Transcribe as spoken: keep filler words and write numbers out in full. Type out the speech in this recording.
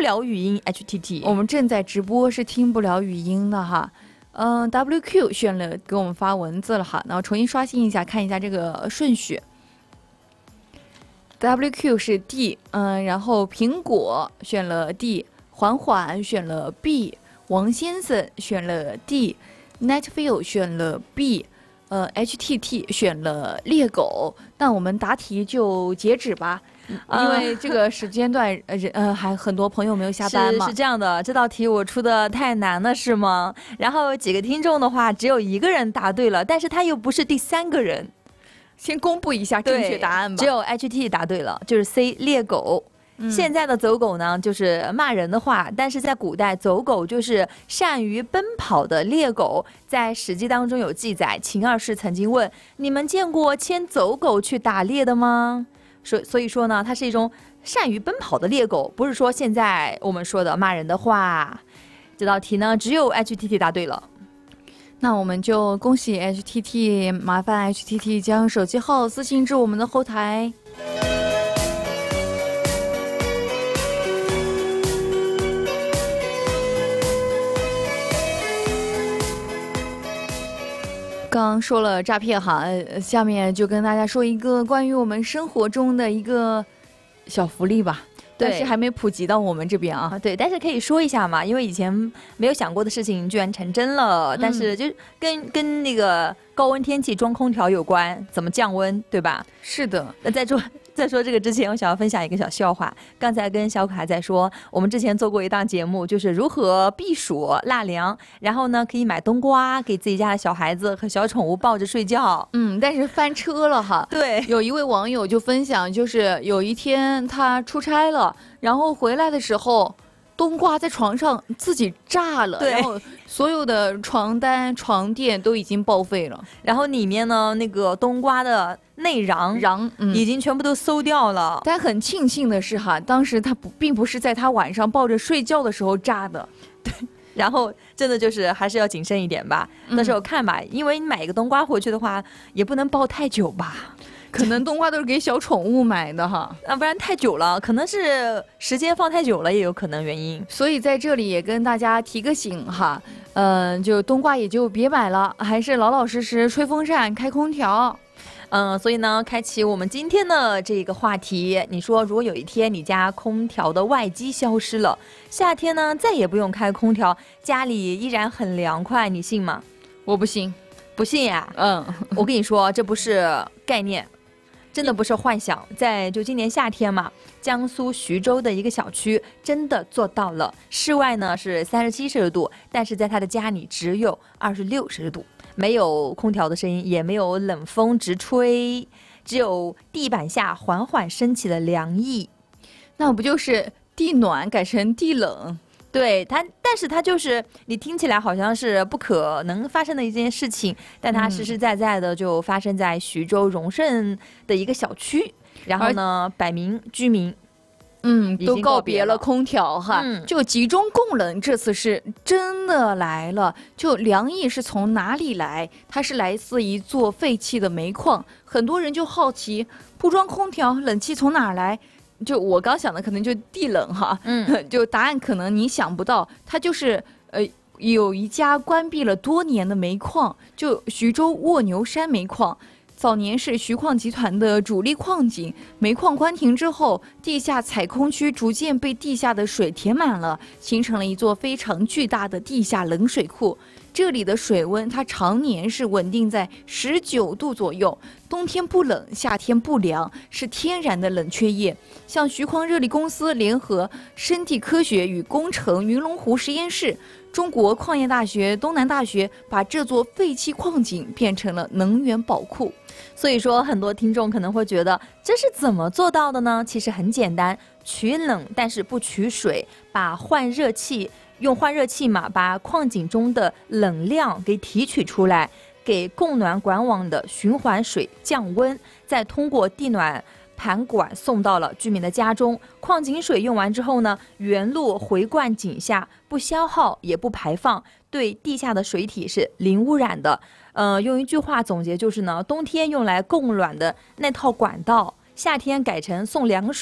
了语音 H T T， 我们正在直播，是听不了语音的哈。嗯 ，W Q 选了给我们发文字了哈，然后重新刷新一下，看一下这个顺序。W Q 是 D， 嗯，然后苹果选了 D， 缓缓选了 B， 王先生选了 D，Netfeel 选了 B， 呃 H T T 选了猎狗。那我们答题就截止吧。因为这个时间段，呃呃，还很多朋友没有下班嘛。 是是这样的，这道题我出的太难了，是吗？然后几个听众的话，只有一个人答对了，但是他又不是第三个人。 先公布一下正确答案吧。 只有 H T 答对了，就是 C 猎狗。嗯、现在的走狗呢，就是骂人的话，但是在古代，走狗就是善于奔跑的猎狗。在《史记》当中有记载，秦二世曾经问：“你们见过牵走狗去打猎的吗？”所所以说呢，它是一种善于奔跑的猎狗，不是说现在我们说的骂人的话。这道题呢，只有 H T T 答对了。 那我们就恭喜 H T T， 麻烦 H T T 将手机号私信至我们的后台。刚说了诈骗哈，下面就跟大家说一个关于我们生活中的一个小福利吧。但是还没普及到我们这边啊。 对，但是可以说一下嘛，因为以前没有想过的事情居然成真了。嗯、但是就跟跟那个高温天气装空调有关，怎么降温，对吧？ 是的。 那在说在说这个之前，我想要分享一个小笑话。刚才跟小可还在说，我们之前做过一档节目，就是如何避暑纳凉，然后呢可以买冬瓜给自己家的小孩子和小宠物抱着睡觉。 嗯，但是翻车了哈。 对， 有一位网友就分享，就是有一天他出差了，然后回来的时候，冬瓜在床上自己炸了，然后所有的床单、床垫都已经报废了， 然后里面呢那个冬瓜的内瓤瓤、嗯、 已经全部都馊掉了。 但很庆幸的是哈，当时他不并不是在他晚上抱着睡觉的时候炸的。 对，然后真的就是还是要谨慎一点吧。到时候看吧，因为你买一个冬瓜回去的话，也不能抱太久吧。 可能冬瓜都是给小宠物买的哈， 啊，不然太久了，可能是时间放太久了，也有可能原因。 所以在这里也跟大家提个醒哈，嗯、呃，就冬瓜也就别买了，还是老老实实吹风扇、开空调。 嗯，所以呢，开启我们今天的这个话题，你说如果有一天你家空调的外机消失了，夏天呢再也不用开空调，家里依然很凉快，你信吗？ 我不信， 不信呀、 啊？嗯， 我跟你说，这不是概念。真的不是幻想，在就今年夏天嘛，江苏徐州的一个小区真的做到了，室外呢是三十七摄氏度，但是在他的家里只有二十六摄氏度，没有空调的声音，也没有冷风直吹，只有地板下缓缓升起的凉意。 那不就是地暖改成地冷？ 对它，但是它就是你听起来好像是不可能发生的一件事情，但它实实在在的就发生在徐州荣胜的一个小区，然后呢，百名居民， 嗯，都告别了空调哈， 嗯、 就集中供冷，这次是真的来了。就凉意是从哪里来？它是来自一座废弃的煤矿，很多人就好奇，不装空调，冷气从哪儿来？就我刚想的可能就地冷哈， 嗯， 就答案可能你想不到，它就是呃有一家关闭了多年的煤矿，就徐州卧牛山煤矿，早年是徐矿集团的主力矿井，煤矿关停之后，地下采空区逐渐被地下的水填满了，形成了一座非常巨大的地下冷水库。这里的水温它常年是稳定在十九度左右，冬天不冷，夏天不凉，是天然的冷却液。像徐矿热力公司联合生地科学与工程云龙湖实验室、中国矿业大学、东南大学，把这座废弃矿井变成了能源宝库。 所以说，很多听众可能会觉得这是怎么做到的呢？其实很简单，取冷但是不取水，把换热器用换热器嘛，把矿井中的冷量给提取出来，给供暖管网的循环水降温，再通过地暖盘管送到了居民的家中。矿井水用完之后呢，原路回灌井下，不消耗也不排放，对地下的水体是零污染的。呃，用一句话总结就是呢，冬天用来供暖的那套管道，夏天改成送凉水